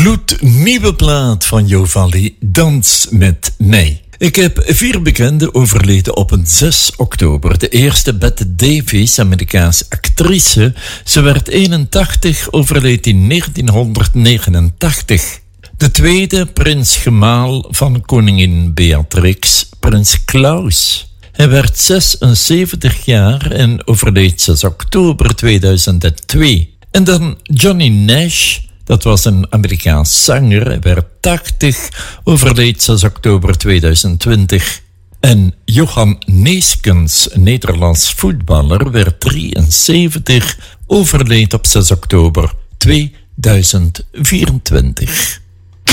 gloednieuwe plaat van Jovalli, Dans met mij. Ik heb 4 bekenden overleden op een 6 oktober. De eerste, Bette Davis, Amerikaanse actrice. Ze werd 81, overleed in 1989. De tweede, prins gemaal van koningin Beatrix, prins Klaus. Hij werd 76 jaar en overleed 6 oktober 2002. En dan Johnny Nash, dat was een Amerikaans zanger. Hij werd 80, overleed 6 oktober 2020. En Johan Neeskens, Nederlands voetballer, werd 73, overleed op 6 oktober 2024.